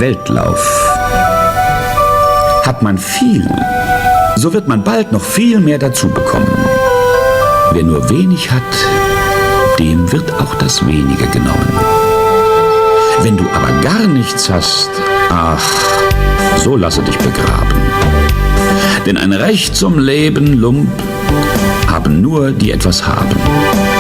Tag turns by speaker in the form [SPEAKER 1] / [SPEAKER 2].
[SPEAKER 1] Weltlauf. Hat man viel, so wird man bald noch viel mehr dazu bekommen. Wer nur wenig hat, dem wird auch das Wenige genommen. Wenn du aber gar nichts hast, ach, so lasse dich begraben. Denn ein Recht zum Leben, Lump, haben nur die etwas haben.